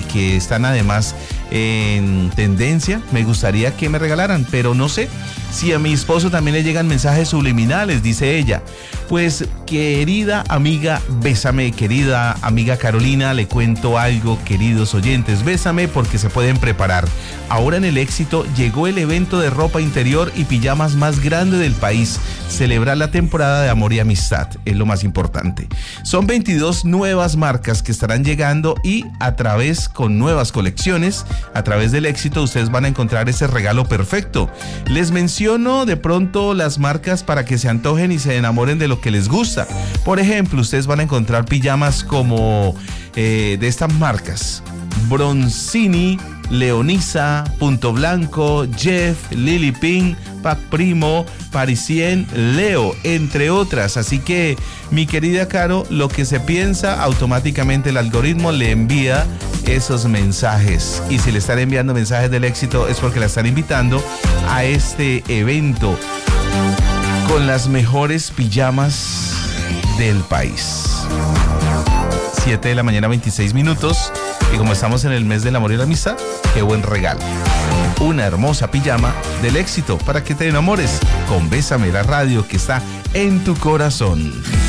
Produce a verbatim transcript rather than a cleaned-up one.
que están además en tendencia, me gustaría que me regalaran, pero no sé si a mi esposo también le llegan mensajes subliminales, dice ella. Pues, querida amiga, bésame, querida amiga Carolina, le cuento algo, queridos oyentes, bésame porque se pueden preparar. Ahora en El Éxito llegó el evento de ropa interior y pijamas más grande del país. Celebrar la temporada de amor y amistad es lo más importante. Son veintidós nuevas marcas que estarán llegando y a través con nuevas colecciones, a través del Éxito, ustedes van a encontrar ese regalo perfecto. Les menciono de pronto las marcas para que se antojen y se enamoren de lo que les gusta. Por ejemplo, ustedes van a encontrar pijamas como eh, de estas marcas: Bronzini, Leonisa, Punto Blanco, Jeff, Lily Pink, Pac Primo, Parisien, Leo, entre otras. Así que, mi querida Caro, lo que se piensa, automáticamente el algoritmo le envía esos mensajes. Y si le están enviando mensajes del Éxito es porque la están invitando a este evento con las mejores pijamas del país. siete de la mañana, veintiséis minutos. Y como estamos en el mes del amor y la amistad, qué buen regalo. Una hermosa pijama del Éxito para que te enamores con Bésame, la radio que está en tu corazón.